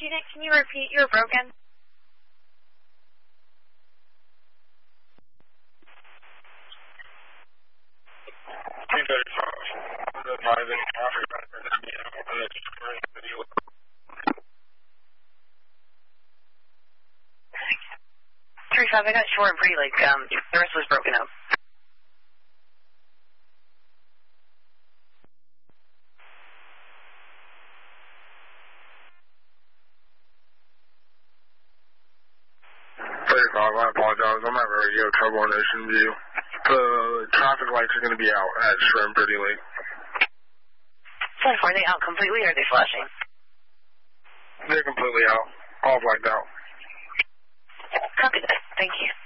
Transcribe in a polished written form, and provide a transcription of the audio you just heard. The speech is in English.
unit, can you repeat? You're broken. I got short and pretty, like, the rest was broken up. I apologize. I'm having radio trouble on Ocean View. The traffic lights are going to be out at Shrimp pretty late. Are they out completely or are they flashing? They're completely out. All blacked out. Copy that. Thank you.